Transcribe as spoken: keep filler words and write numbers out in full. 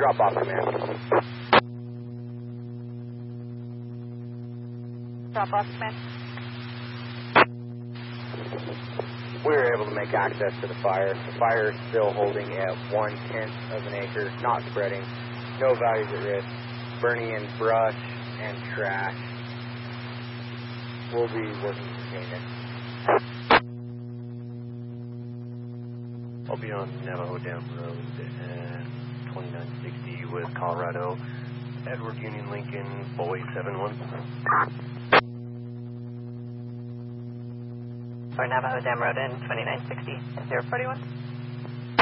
drop off command. Drop off command. We were able to make access to the fire. The fire is still holding at one tenth of an acre, not spreading. No values at risk. Burning in brush and trash. We'll be working to contain it. I'll be on Navajo Dam Road at twenty-nine sixty with Colorado. Edward Union Lincoln, Boy seven one. For Navajo Dam Road in twenty-nine sixty, zero forty-one.